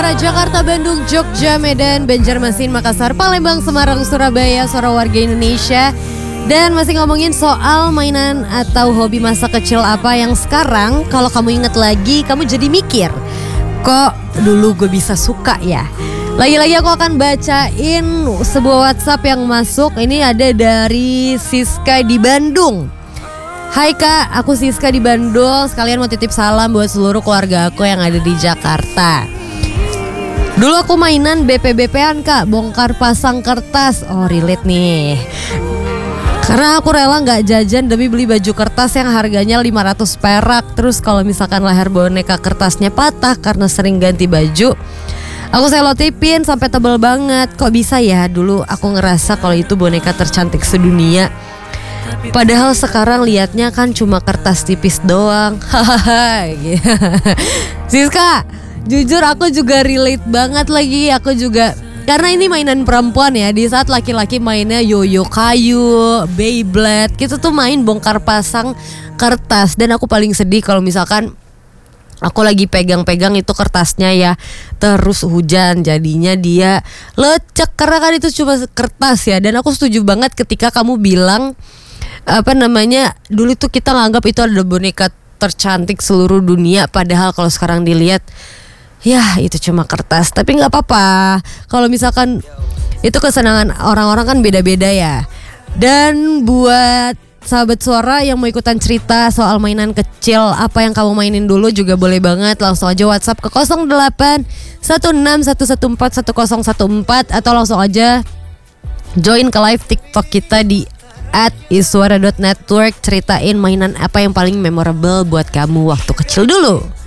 Utara, Jakarta, Bandung, Jogja, Medan, Banjarmasin, Makassar, Palembang, Semarang, Surabaya, suara warga Indonesia. Dan masih ngomongin soal mainan atau hobi masa kecil apa yang sekarang kalau kamu inget lagi kamu jadi mikir, kok dulu gue bisa suka ya. Lagi-lagi aku akan bacain sebuah WhatsApp yang masuk. Ini ada dari Siska di Bandung. Hai Kak, aku Siska di Bandung. Sekalian mau titip salam buat seluruh keluarga aku yang ada di Jakarta. Dulu aku mainan BP-BP-an Kak, bongkar pasang kertas. Oh relate nih. Karena aku rela gak jajan demi beli baju kertas yang harganya 500 perak. Terus kalau misalkan leher boneka kertasnya patah karena sering ganti baju, aku selotipin sampai tebel banget. Kok bisa ya, dulu aku ngerasa kalau itu boneka tercantik sedunia. Padahal sekarang liatnya kan cuma kertas tipis doang. Hahaha. Siska, jujur aku juga relate banget lagi. Aku juga, karena ini mainan perempuan ya. Di saat laki-laki mainnya yoyo kayu, Beyblade, kita tuh main bongkar pasang kertas. Dan aku paling sedih kalau misalkan aku lagi pegang-pegang itu kertasnya ya, terus hujan, jadinya dia lecek karena kan itu cuma kertas ya. Dan aku setuju banget ketika kamu bilang dulu tuh kita nganggap itu ada boneka tercantik seluruh dunia. Padahal kalau sekarang dilihat, ya itu cuma kertas. Tapi gak apa-apa, kalau misalkan itu kesenangan orang-orang kan beda-beda ya. Dan buat sahabat suara yang mau ikutan cerita soal mainan kecil apa yang kamu mainin dulu juga boleh banget. Langsung aja WhatsApp ke 08161141141014 atau langsung aja join ke live TikTok kita di @iswara.network. Ceritain mainan apa yang paling memorable buat kamu waktu kecil dulu.